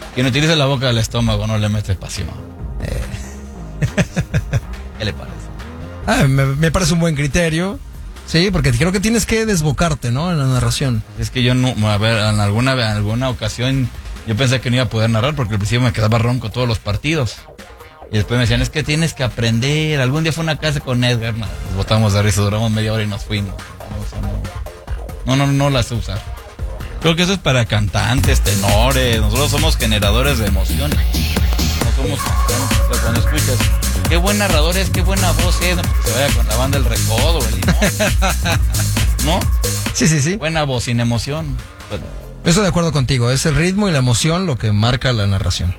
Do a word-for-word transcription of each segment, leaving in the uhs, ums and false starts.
Quien utiliza la boca del estómago no le mete pasión. Eh. ¿Qué le parece? Ah, me, me parece un buen criterio. Sí, porque creo que tienes que desbocarte, ¿no? En la narración. Es que yo no, a ver, en alguna, en alguna ocasión yo pensé que no iba a poder narrar porque al principio me quedaba ronco todos los partidos. Y después me decían, es que tienes que aprender. Algún día fue una clase con Edgar, no, nos botamos de risa, duramos media hora y nos fuimos. No, no, no, no las sé usar. Creo que eso es para cantantes, tenores. Nosotros somos generadores de emociones. No somos cantantes. Pero cuando escuchas, qué buen narrador es, qué buena voz es, no, porque se vaya con la banda El Recodo, el Limón. ¿No? Sí, sí, sí. Buena voz, sin emoción. Pero, estoy de acuerdo contigo. Es el ritmo y la emoción lo que marca la narración.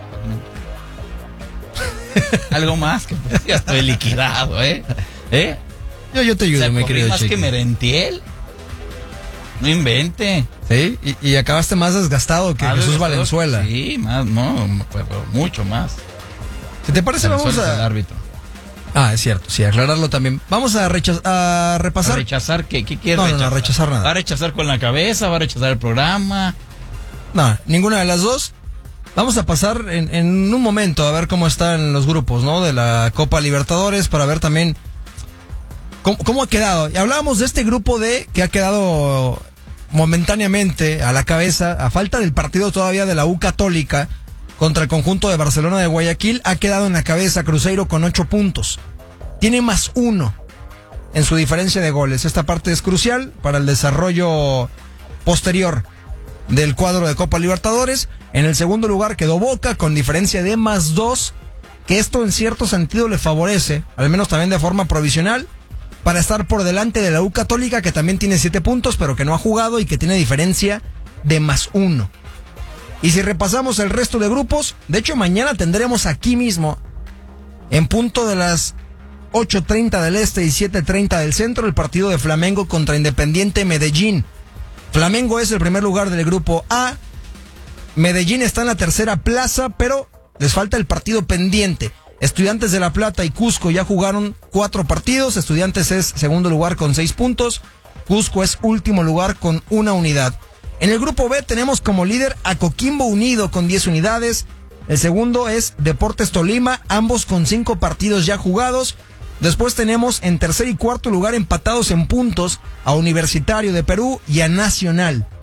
Algo más, que pues ya estoy liquidado, ¿eh? ¿Eh? Yo, yo te ayudo, o sea, mi querido más Chiqui. que Merentiel. No invente. Sí, y, y acabaste más desgastado que Ah, Jesús desgastado, Valenzuela. Sí, más, no, pero mucho más. Si te parece, vamos Valenzuela es el a... árbitro. Ah, es cierto, sí, aclararlo también. Vamos a, recha- a repasar. ¿A rechazar qué? ¿Qué quiere No, no, rechazar? no, rechazar nada. ¿Va a rechazar con la cabeza? ¿Va a rechazar el programa? No, ninguna de las dos. Vamos a pasar en, en un momento a ver cómo están los grupos, ¿no? De la Copa Libertadores para ver también cómo, cómo ha quedado. Y hablábamos de este grupo D que ha quedado momentáneamente a la cabeza, a falta del partido todavía de la U Católica contra el conjunto de Barcelona de Guayaquil, ha quedado en la cabeza Cruzeiro con ocho puntos. Tiene más uno en su diferencia de goles. Esta parte es crucial para el desarrollo posterior del cuadro de Copa Libertadores. En el segundo lugar quedó Boca con diferencia de más dos, que esto en cierto sentido le favorece, al menos también de forma provisional, para estar por delante de la U Católica, que también tiene siete puntos, pero que no ha jugado y que tiene diferencia de más uno. Y si repasamos el resto de grupos, de hecho mañana tendremos aquí mismo, en punto de las ocho treinta del este y siete treinta del centro, el partido de Flamengo contra Independiente Medellín. Flamengo es el primer lugar del grupo A. Medellín está en la tercera plaza, pero les falta el partido pendiente. Estudiantes de La Plata y Cusco ya jugaron cuatro partidos. Estudiantes es segundo lugar con seis puntos. Cusco es último lugar con una unidad. En el grupo B tenemos como líder a Coquimbo Unido con diez unidades. El segundo es Deportes Tolima, ambos con cinco partidos ya jugados. Después tenemos en tercer y cuarto lugar empatados en puntos a Universitario de Perú y a Nacional.